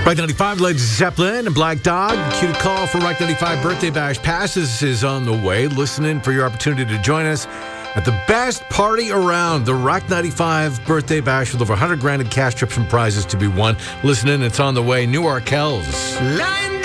Rock 95, Led Zeppelin and Black Dog. Cue to call for Rock 95 Birthday Bash. Passes is on the way. Listen in for your opportunity to join us at the best party around, the Rock 95 Birthday Bash, with over 100 grand in cash, trips, and prizes to be won. Listen in, it's on the way. New Arkells.